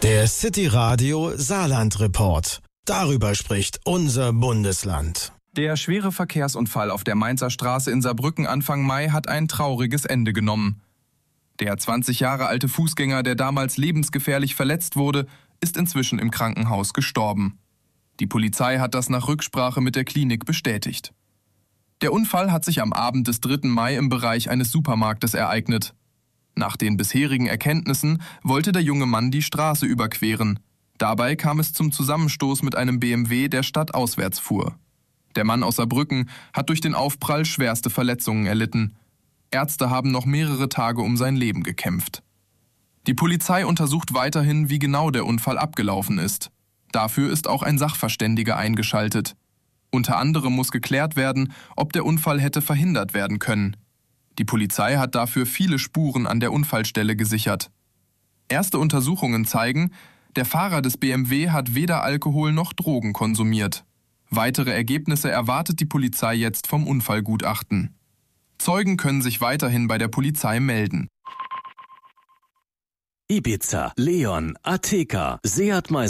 Der City Radio Saarland Report. Darüber spricht unser Bundesland. Der schwere Verkehrsunfall auf der Mainzer Straße in Saarbrücken Anfang Mai hat ein trauriges Ende genommen. Der 20 Jahre alte Fußgänger, der damals lebensgefährlich verletzt wurde, ist inzwischen im Krankenhaus gestorben. Die Polizei hat das nach Rücksprache mit der Klinik bestätigt. Der Unfall hat sich am Abend des 3. Mai im Bereich eines Supermarktes ereignet. Nach den bisherigen Erkenntnissen wollte der junge Mann die Straße überqueren. Dabei kam es zum Zusammenstoß mit einem BMW, der stadtauswärts fuhr. Der Mann aus Saarbrücken hat durch den Aufprall schwerste Verletzungen erlitten. Ärzte haben noch mehrere Tage um sein Leben gekämpft. Die Polizei untersucht weiterhin, wie genau der Unfall abgelaufen ist. Dafür ist auch ein Sachverständiger eingeschaltet. Unter anderem muss geklärt werden, ob der Unfall hätte verhindert werden können. Die Polizei hat dafür viele Spuren an der Unfallstelle gesichert. Erste Untersuchungen zeigen, der Fahrer des BMW hat weder Alkohol noch Drogen konsumiert. Weitere Ergebnisse erwartet die Polizei jetzt vom Unfallgutachten. Zeugen können sich weiterhin bei der Polizei melden. Ibiza, Leon, Ateca, Seat Meister.